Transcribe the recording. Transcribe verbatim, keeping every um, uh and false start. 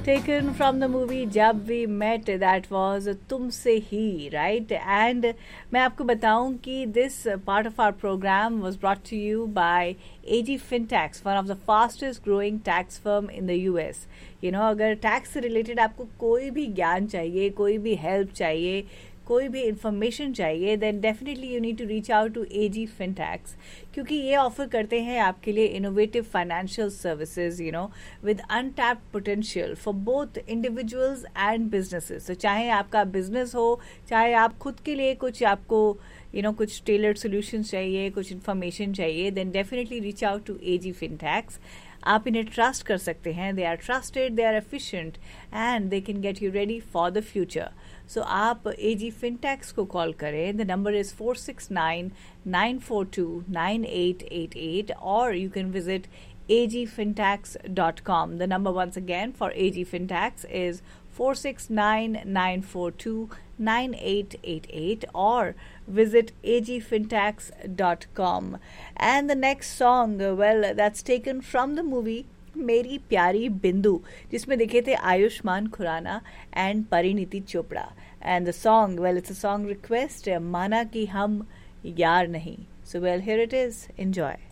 taken from the movie Jab We Met. That was तुमसे ही, right? And मैं आपको बताऊं कि this part of our program was brought to you by A G Fintax, one of the fastest growing tax firm in the U S. You know, अगर tax से related आपको कोई भी ज्ञान चाहिए, कोई भी help चाहिए, कोई भी इंफॉर्मेशन चाहिए, then definitely you need to reach out to एजी फिनटैक्स, क्योंकि ये ऑफर करते हैं आपके लिए innovative financial services, you know, with untapped potential for both individuals and businesses. तो चाहे आपका बिजनेस हो, चाहे आप खुद के लिए कुछ आपको यू नो कुछ टेलर्ड सोल्यूशंस चाहिए, कुछ इन्फॉर्मेशन चाहिए, then definitely reach out to एजी फिनटैक्स. आप इन्हें ट्रस्ट कर सकते हैं. They are trusted, they are efficient and they can get you ready for the future. सो आप एजी फिनटैक्स को कॉल करें. The number is four six nine nine four to nine eight eight eight, और you can visit a g fintax dot com. The number once again for A G Fintax is four six nine nine four two nine eight eight eight, or visit a g fintax dot com. And the next song, well, that's taken from the movie मेरी प्यारी बिंदु, जिसमें देखे थे Ayushman Khurana and Parineeti Chopra. And the song, well, it's a song request, माना कि हम यार नहीं. So well, here it is, enjoy.